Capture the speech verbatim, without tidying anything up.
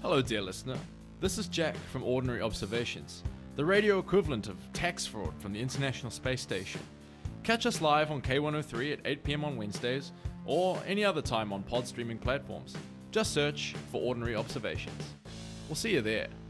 Hello, dear listener. This is Jack from Ordinary Observations, the radio equivalent of tax fraud from the International Space Station. Catch us live on K one oh three at eight p.m. on Wednesdays, or any other time on pod streaming platforms. Just search for Ordinary Observations. We'll see you there.